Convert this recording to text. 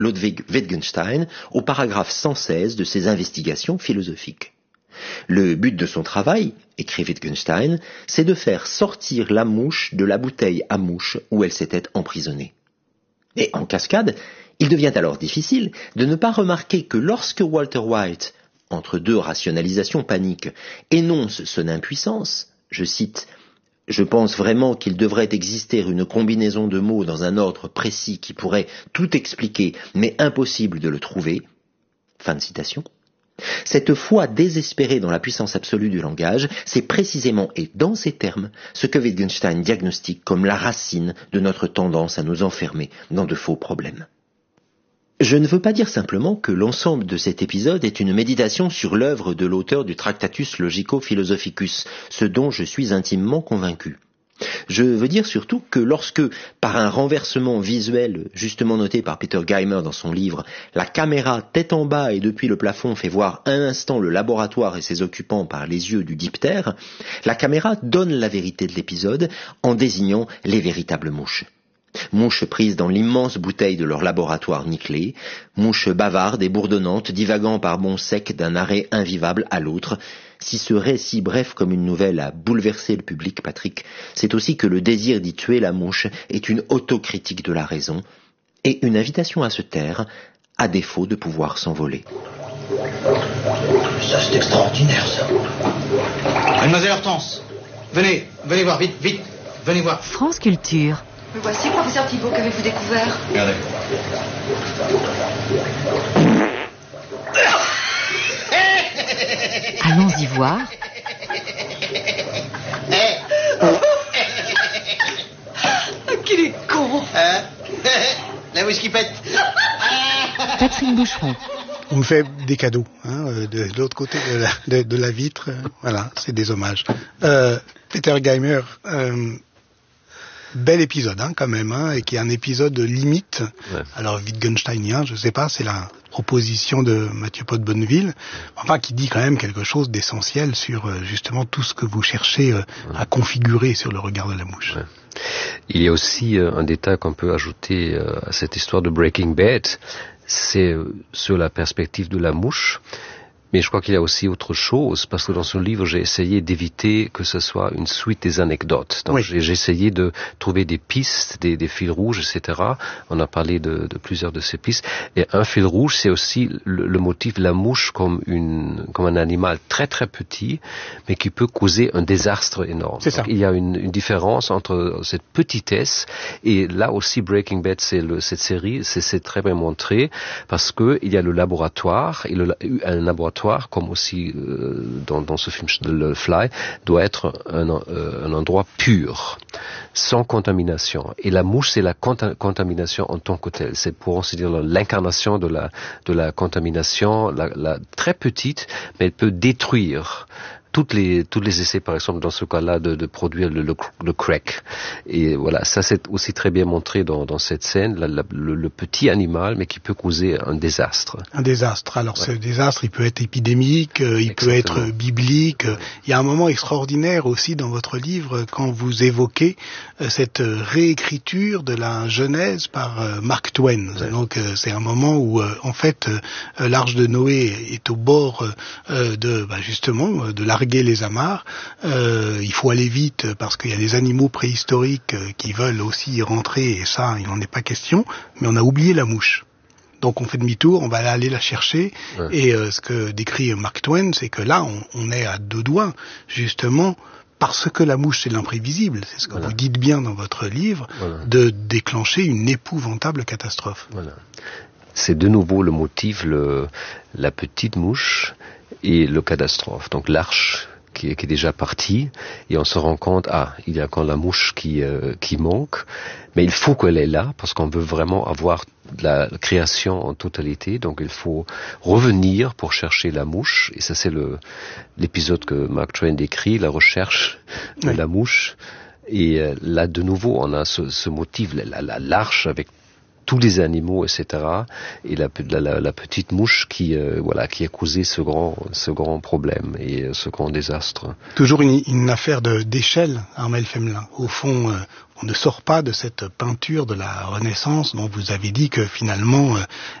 Ludwig Wittgenstein, au paragraphe 116 de ses investigations philosophiques. Le but de son travail, écrit Wittgenstein, c'est de faire sortir la mouche de la bouteille à mouche où elle s'était emprisonnée. Et en cascade, il devient alors difficile de ne pas remarquer que lorsque Walter White, entre deux rationalisations paniques, énonce son impuissance, je cite « Je pense vraiment qu'il devrait exister une combinaison de mots dans un ordre précis qui pourrait tout expliquer, mais impossible de le trouver. » Fin de citation. Cette foi désespérée dans la puissance absolue du langage, c'est précisément et dans ces termes ce que Wittgenstein diagnostique comme la racine de notre tendance à nous enfermer dans de faux problèmes. Je ne veux pas dire simplement que l'ensemble de cet épisode est une méditation sur l'œuvre de l'auteur du Tractatus Logico-Philosophicus, ce dont je suis intimement convaincu. Je veux dire surtout que lorsque, par un renversement visuel justement noté par Peter Geimer dans son livre, la caméra tête en bas et depuis le plafond fait voir un instant le laboratoire et ses occupants par les yeux du diptère, la caméra donne la vérité de l'épisode en désignant les véritables mouches. Mouches prises dans l'immense bouteille de leur laboratoire nickelé, mouches bavardes et bourdonnantes divaguant par bonds secs d'un arrêt invivable à l'autre. Si ce récit bref comme une nouvelle a bouleversé le public, Patrick, c'est aussi que le désir d'y tuer la mouche est une autocritique de la raison et une invitation à se taire, à défaut de pouvoir s'envoler. Ça, c'est extraordinaire, ça. Mademoiselle Hortense, venez voir, vite, venez voir. France Culture. Me voici, professeur Thibault, qu'avez-vous découvert? Regardez. Allons-y voir. Qu'il est con! La whisky pète. Patrick Boucheron. On me fait des cadeaux de l'autre côté de la vitre. Voilà, c'est des hommages. Peter Geimer, bel épisode quand même, et qui est un épisode limite. Ouais. Alors Wittgensteinien, je sais pas, c'est la proposition de Mathieu Pot de Bonneville, enfin qui dit quand même quelque chose d'essentiel sur justement tout ce que vous cherchez à configurer sur le regard de la mouche. Ouais. Il y a aussi un détail qu'on peut ajouter à cette histoire de Breaking Bad, c'est sur la perspective de la mouche. Mais je crois qu'il y a aussi autre chose, parce que dans ce livre, j'ai essayé d'éviter que ce soit une suite des anecdotes. Donc, oui. J'ai essayé de trouver des pistes, des fils rouges, etc. On a parlé de plusieurs de ces pistes. Et un fil rouge, c'est aussi le motif de la mouche comme un animal très très petit, mais qui peut causer un désastre énorme. C'est ça. Donc, il y a une différence entre cette petitesse et là aussi Breaking Bad, cette série, c'est très bien montré, parce que il y a le laboratoire, un laboratoire comme aussi dans ce film Le Fly, doit être un endroit pur, sans contamination. Et la mouche, c'est la contamination en tant que telle. C'est pour ainsi dire l'incarnation de la contamination, la très petite, mais elle peut détruire tous les essais, par exemple, dans ce cas-là, de produire le crack. Et voilà, ça c'est aussi très bien montré dans cette scène, le petit animal, mais qui peut causer un désastre. Un désastre. Alors, ouais. Ce désastre, il peut être épidémique, il peut être biblique. Il y a un moment extraordinaire aussi dans votre livre quand vous évoquez cette réécriture de la Genèse par Mark Twain. Ouais. Donc, c'est un moment où, en fait, l'Arche de Noé est au bord justement, de larguer les amarres. Il faut aller vite parce qu'il y a des animaux préhistoriques qui veulent aussi y rentrer et ça, il n'en est pas question. Mais on a oublié la mouche. Donc on fait demi-tour, on va aller la chercher. Ouais. Et ce que décrit Mark Twain, c'est que là, on est à deux doigts, justement, parce que la mouche, c'est l'imprévisible, c'est ce que vous dites bien dans votre livre, de déclencher une épouvantable catastrophe. Voilà. C'est de nouveau le motif, la petite mouche et le catastrophe. Donc l'arche qui est déjà partie et on se rend compte, il y a quand la mouche qui manque, mais il faut qu'elle est là parce qu'on veut vraiment avoir la création en totalité, donc il faut revenir pour chercher la mouche, et ça c'est l'épisode que Mark Twain décrit, la recherche de la mouche. Et là de nouveau on a ce motif, l'arche avec tous les animaux, etc. Et la petite mouche qui a causé ce grand problème et ce grand désastre. Toujours une affaire d'échelle, Armel Femelin. Au fond, on ne sort pas de cette peinture de la Renaissance dont vous avez dit que finalement